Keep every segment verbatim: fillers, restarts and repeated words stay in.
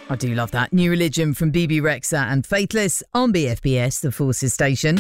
I do love that. New Religion from B B Rexa and Faithless on B F B S, the Forces station.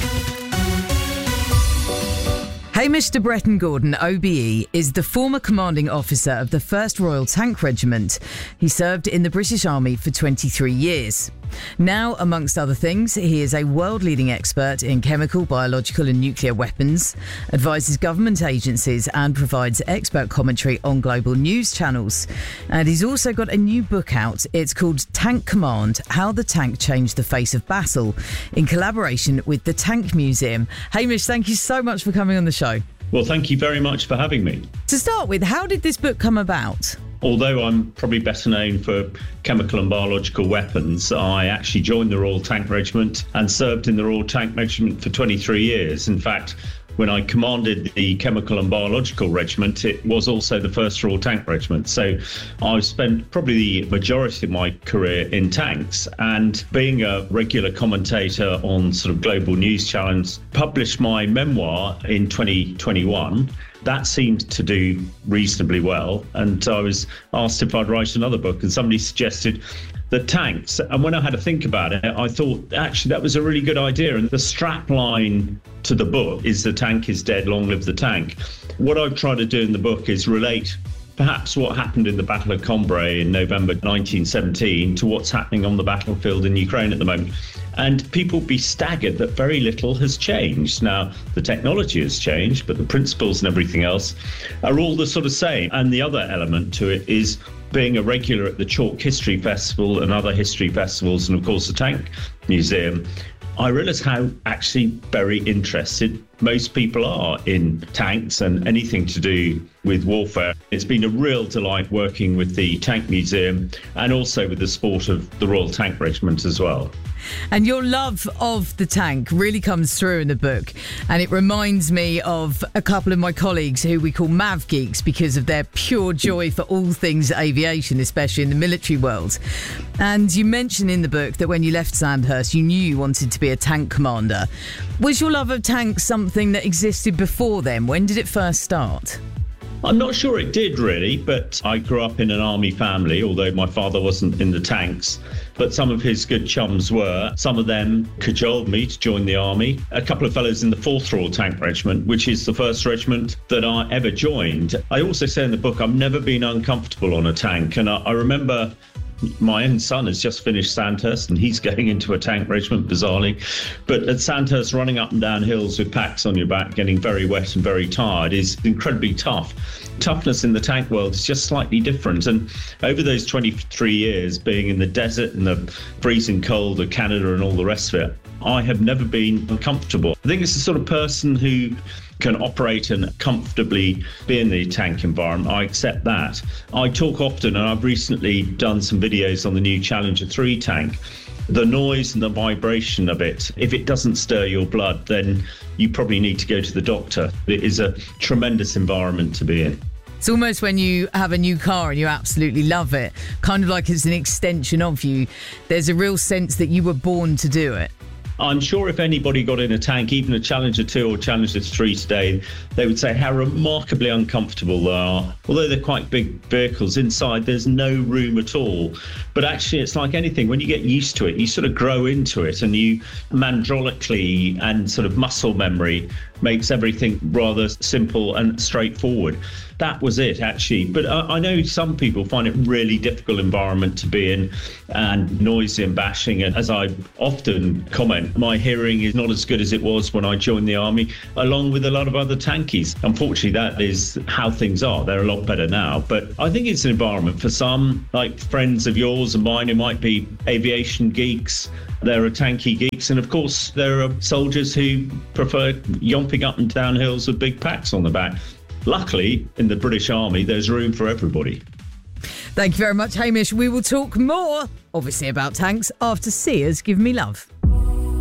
Hamish de Bretton Gordon, O B E, is the former commanding officer of the first Royal Tank Regiment. He served in the British Army for twenty-three years. Now, amongst other things, he is a world-leading expert in chemical, biological and nuclear weapons, advises government agencies and provides expert commentary on global news channels. And he's also got a new book out. It's called Tank Command, How the Tank Changed the Face of Battle, in collaboration with the Tank Museum. Hamish, thank you so much for coming on the show. Well, thank you very much for having me. To start with, how did this book come about? Although I'm probably better known for chemical and biological weapons, I actually joined the Royal Tank Regiment and served in the Royal Tank Regiment for twenty-three years. In fact, when I commanded the Chemical and Biological Regiment, it was also the first Royal Tank Regiment. So I've spent probably the majority of my career in tanks, and being a regular commentator on sort of global news channels, published my memoir in twenty twenty-one. That seemed to do reasonably well. And I was asked if I'd write another book, and somebody suggested the tanks. And when I had to think about it, I thought, actually, that was a really good idea. And the strap line to the book is "The tank is dead, long live the tank." What I've tried to do in the book is relate perhaps what happened in the Battle of Cambrai in November nineteen seventeen to what's happening on the battlefield in Ukraine at the moment. And people be staggered that very little has changed. Now, the technology has changed, but the principles and everything else are all the sort of same. And the other element to it is being a regular at the Chalk History Festival and other history festivals, and of course the Tank Museum. I realised how actually very interested most people are in tanks and anything to do with warfare. It's been a real delight working with the Tank Museum and also with the sport of the Royal Tank Regiment as well. And your love of the tank really comes through in the book. And it reminds me of a couple of my colleagues who we call Mav Geeks because of their pure joy for all things aviation, especially in the military world. And you mention in the book that when you left Sandhurst, you knew you wanted to be a tank commander. Was your love of tanks something that existed before then? When did it first start? I'm not sure it did really, but I grew up in an army family, although my father wasn't in the tanks. But some of his good chums were. Some of them cajoled me to join the army. A couple of fellows in the fourth Royal Tank Regiment, which is the first regiment that I ever joined. I also say in the book, I've never been uncomfortable on a tank. And I, I remember my own son has just finished Sandhurst and he's going into a tank regiment, bizarrely. But at Sandhurst, running up and down hills with packs on your back, getting very wet and very tired is incredibly tough. Toughness in the tank world is just slightly different. And over those twenty-three years, being in the desert and the freezing cold of Canada and all the rest of it, I have never been uncomfortable. I think it's the sort of person who can operate and comfortably be in the tank environment. I accept that. I talk often, and I've recently done some videos on the new Challenger three tank. The noise and the vibration of it, if it doesn't stir your blood, then you probably need to go to the doctor. It is a tremendous environment to be in. It's almost when you have a new car and you absolutely love it, kind of like it's an extension of you. There's a real sense that you were born to do it. I'm sure if anybody got in a tank, even a Challenger two or Challenger three today, they would say how remarkably uncomfortable they are. Although they're quite big vehicles, inside there's no room at all. But actually, it's like anything. When you get used to it, you sort of grow into it, and you mandrolically and sort of muscle memory makes everything rather simple and straightforward. That was it, actually. But I, I know some people find it really difficult environment to be in, and noisy and bashing. And as I often comment, my hearing is not as good as it was when I joined the army, along with a lot of other tankies. Unfortunately, that is how things are. They're a lot better now. But I think it's an environment for some, like friends of yours and mine, who might be aviation geeks. There are tanky geeks, and of course there are soldiers who prefer yomping up and down hills with big packs on the back. Luckily, in the British Army, there's room for everybody. Thank you very much, Hamish. We will talk more, obviously, about tanks after Sears Give Me Love.